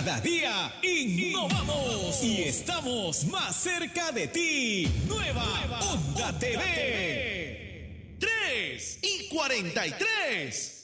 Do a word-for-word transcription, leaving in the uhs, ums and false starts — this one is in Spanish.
Cada día innovamos y estamos más cerca de ti. Nueva, Nueva Onda, Onda T V. tres y cuarenta y tres.